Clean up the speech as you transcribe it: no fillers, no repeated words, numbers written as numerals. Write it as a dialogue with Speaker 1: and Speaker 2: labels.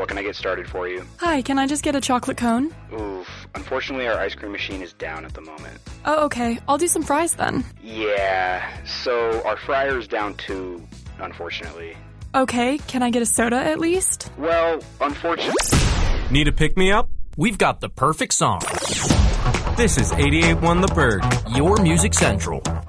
Speaker 1: What can I get started for you?
Speaker 2: Hi, can I just get a chocolate cone?
Speaker 1: Oof. Unfortunately, our ice cream machine is down at the moment.
Speaker 2: Oh, okay. I'll do some fries then.
Speaker 1: Yeah, so our fryer is down too, unfortunately.
Speaker 2: Okay, can I get a soda at least?
Speaker 1: Well, unfortunately...
Speaker 3: Need a pick-me-up? We've got the perfect song. This is 88.1 The Bird, your music central.